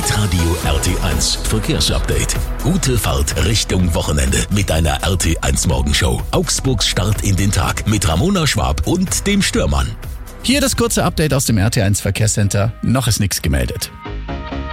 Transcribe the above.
Hitradio RT1 Verkehrsupdate. Gute Fahrt Richtung Wochenende mit einer RT1 Morgenshow. Augsburgs Start in den Tag mit Ramona Schwab und dem Störmann. Hier das kurze Update aus dem RT1 Verkehrscenter. Noch ist nichts gemeldet.